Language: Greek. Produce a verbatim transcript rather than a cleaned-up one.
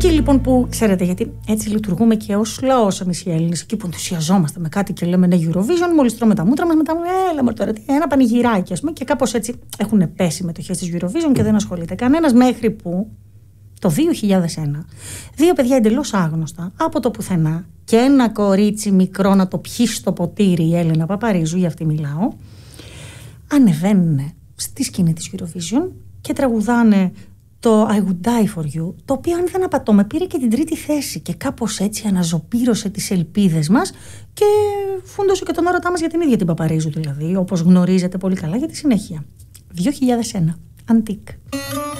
Εκεί λοιπόν που, ξέρετε, γιατί έτσι λειτουργούμε και ως λαός εμείς οι Έλληνες, εκεί που ενθουσιαζόμαστε με κάτι και λέμε ναι Eurovision, μόλις τρώμε τα μούτρα μας, μετά λέμε έλα μωρέ τώρα, ένα πανηγυράκι, ας πούμε, και κάπως έτσι έχουν πέσει μετοχές της Eurovision και δεν ασχολείται κανένας, μέχρι που το δύο χιλιάδες ένα δύο παιδιά εντελώς άγνωστα από το πουθενά και ένα κορίτσι μικρό να το πιει στο ποτήρι, η Έλενα Παπαρίζου, για αυτή μιλάω, ανεβαίνουν στη σκηνή της Eurovision και τραγουδάνε το I Would Die For You, το οποίο, αν δεν απατώμε, πήρε και την τρίτη θέση και κάπως έτσι αναζωπήρωσε τις ελπίδες μας και φούντωσε και τον έρωτά μας για την ίδια την Παπαρίζου, δηλαδή, όπως γνωρίζετε πολύ καλά, για τη συνέχεια. δύο χιλιάδες ένα. Αντίκ.